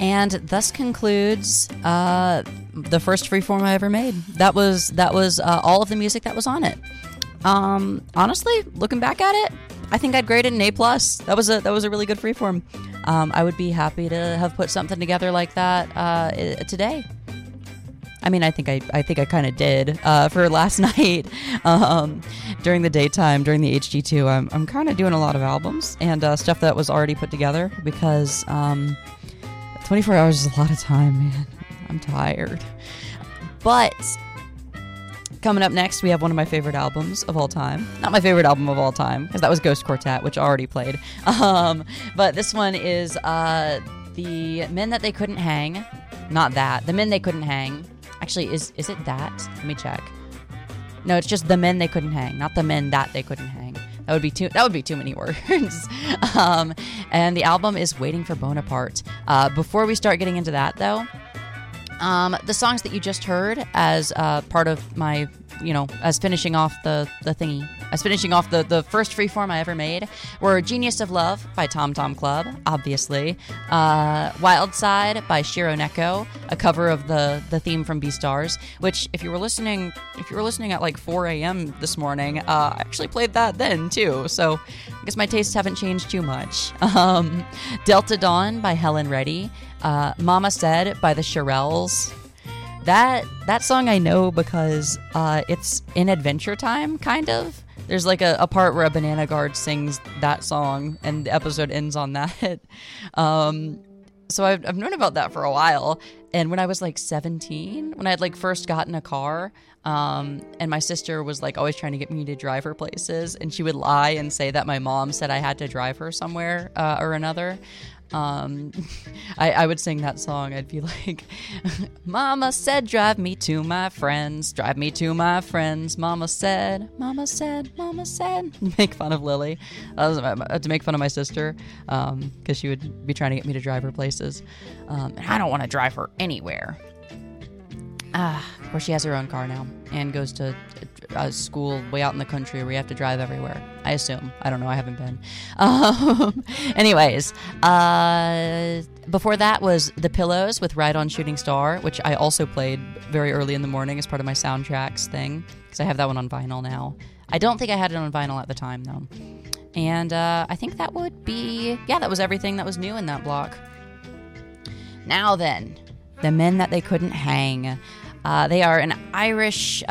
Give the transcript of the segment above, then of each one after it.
And thus concludes the first freeform I ever made. That was all of the music that was on it. Honestly, looking back at it, I think I'd grade it an A+. That was a really good freeform. I would be happy to have put something together like that today. I mean, I think I kind of did for last night. During the daytime, during the HG2, I'm kind of doing a lot of albums and stuff that was already put together because 24 hours is a lot of time, man. I'm tired. But coming up next, we have one of my favorite albums of all time. Not my favorite album of all time, because that was Ghost Quartet, which I already played. But this one is The Men That They Couldn't Hang. Not that. The Men They Couldn't Hang. Actually, is it that? Let me check. No, it's just The Men They Couldn't Hang, not The Men That They Couldn't Hang. That would be too many words. And the album is Waiting for Bonaparte. Before we start getting into that, though, the songs that you just heard as part of my, as finishing off the thingy, as finishing off the first freeform I ever made, were Genius of Love by Tom Tom Club, obviously, Wild Side by Shiro Neko, a cover of the theme from Beastars, which if you were listening at like 4 a.m. this morning, I actually played that then too, so I guess my tastes haven't changed too much. Delta Dawn by Helen Reddy, Mama Said by the Shirelles. That song I know because it's in Adventure Time, kind of. There's like a part where a banana guard sings that song, and the episode ends on that. So I've known about that for a while. And when I was like 17, when I had like first gotten a car, and my sister was like always trying to get me to drive her places, and she would lie and say that my mom said I had to drive her somewhere or another. I would sing that song. I'd be like, Mama said, drive me to my friends, drive me to my friends. Mama said, Mama said, Mama said. Make fun of Lily, to make fun of my sister, because she would be trying to get me to drive her places. And I don't want to drive her anywhere. Of course, she has her own car now and goes to a school way out in the country where you have to drive everywhere. I assume. I don't know. I haven't been. Anyways, before that was The Pillows with Ride on Shooting Star, which I also played very early in the morning as part of my soundtracks thing, because I have that one on vinyl now. I don't think I had it on vinyl at the time, though. And I think that would be... Yeah, that was everything that was new in that block. Now then, The Men That They Couldn't Hang. They are an Irish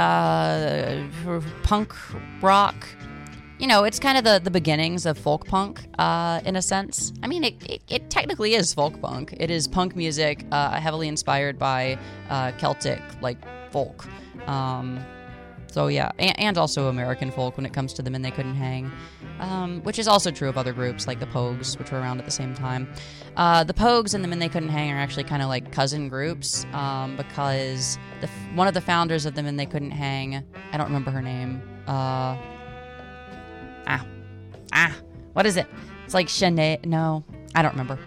punk rock. It's kind of the beginnings of folk punk, in a sense. I mean, it technically is folk punk. It is punk music, heavily inspired by Celtic, like, folk. So, yeah, and also American folk when it comes to The Men They Couldn't Hang, which is also true of other groups like the Pogues, which were around at the same time. The Pogues and The Men They Couldn't Hang are actually kind of like cousin groups, because one of the founders of The Men They Couldn't Hang, I don't remember her name, what is it? It's like Sinead, no, I don't remember.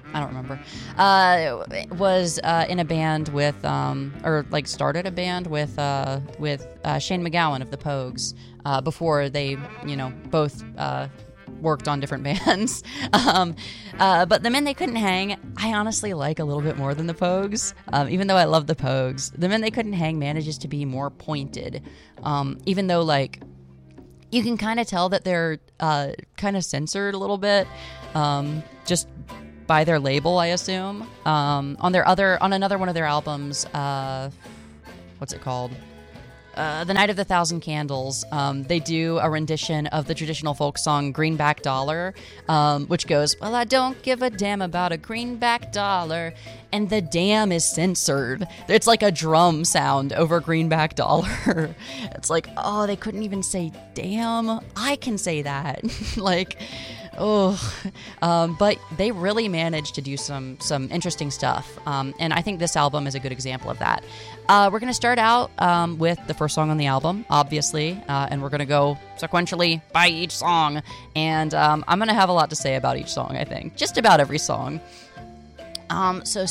Was in a band with, started a band with Shane MacGowan of the Pogues, before they, both worked on different bands. But The Men They Couldn't Hang, I honestly like a little bit more than the Pogues. Even though I love the Pogues, The Men They Couldn't Hang manages to be more pointed. Even though, like, you can kind of tell that they're kind of censored a little bit, just by their label, I assume. On another one of their albums, what's it called? The Night of the Thousand Candles, they do a rendition of the traditional folk song Greenback Dollar, which goes, well, I don't give a damn about a greenback dollar, and the damn is censored. It's like a drum sound over greenback dollar. It's like, oh, they couldn't even say damn. I can say that. Like, oh, but they really managed to do some interesting stuff, and I think this album is a good example of that. We're going to start out with the first song on the album, obviously, and we're going to go sequentially by each song, and I'm going to have a lot to say about each song, I think. Just about every song. So